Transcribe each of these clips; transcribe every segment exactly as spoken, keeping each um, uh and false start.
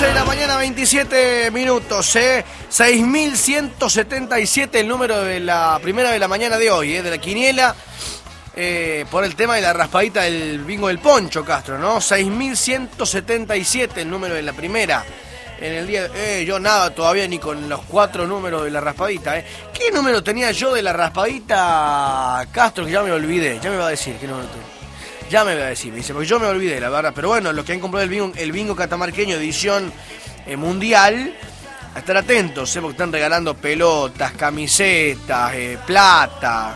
once de la mañana, veintisiete minutos, ¿eh? seis mil ciento setenta y siete el número de la primera de la mañana de hoy, ¿eh? De la quiniela, eh, por el tema de la raspadita del bingo del Poncho, Castro, ¿no? seis mil ciento setenta y siete el número de la primera. En el día de... Eh, yo nada todavía ni con los cuatro números de la raspadita, ¿eh? ¿Qué número tenía yo de la raspadita, Castro? Que ya me olvidé, ya me va a decir qué número tenía. Ya me va a decir, me dice, porque yo me olvidé, la verdad. Pero bueno, los que han comprado el bingo, el bingo catamarqueño edición eh, mundial, a estar atentos, ¿eh? Porque están regalando pelotas, camisetas, eh, plata.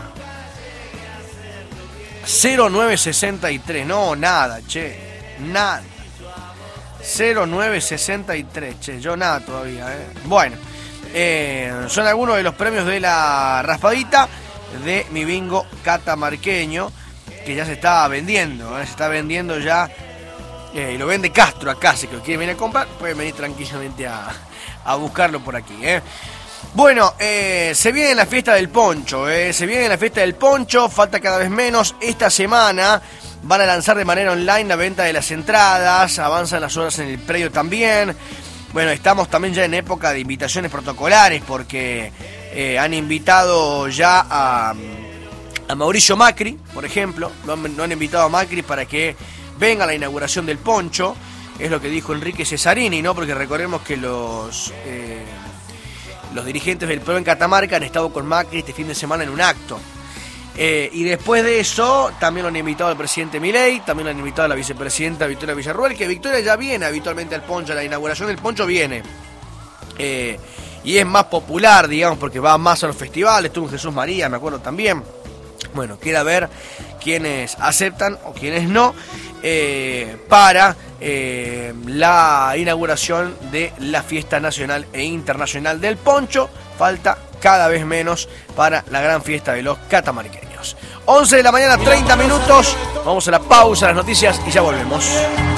cero nueve sesenta y tres, no, nada, che, nada. cero nueve sesenta y tres, che, yo nada todavía, ¿eh? Bueno, eh, son algunos de los premios de la raspadita de mi bingo catamarqueño, que ya se está vendiendo, ¿eh? Se está vendiendo ya, eh, y lo vende Castro acá, si que quiere venir a comprar, pueden venir tranquilamente a, a buscarlo por aquí, ¿eh? Bueno, eh, se viene la fiesta del Poncho, ¿eh? Se viene la fiesta del Poncho, falta cada vez menos. Esta semana van a lanzar de manera online la venta de las entradas, avanzan las horas en el predio también. Bueno, estamos también ya en época de invitaciones protocolares, porque eh, han invitado ya a... a Mauricio Macri, por ejemplo, lo han, lo han invitado a Macri para que venga a la inauguración del Poncho, es lo que dijo Enrique Cesarini, ¿no? Porque recordemos que los eh, los dirigentes del P R O en Catamarca han estado con Macri este fin de semana en un acto. Eh, y después de eso, también lo han invitado al presidente Milei, también lo han invitado a la vicepresidenta Victoria Villarruel, que Victoria ya viene habitualmente al Poncho, a la inauguración del Poncho viene. Eh, y es más popular, digamos, porque va más a los festivales, estuvo Jesús María, me acuerdo también. Bueno, queda ver quiénes aceptan o quiénes no eh, para eh, la inauguración de la fiesta nacional e internacional del Poncho. Falta cada vez menos para la gran fiesta de los catamarqueños. once de la mañana, treinta minutos. Vamos a la pausa, las noticias y ya volvemos.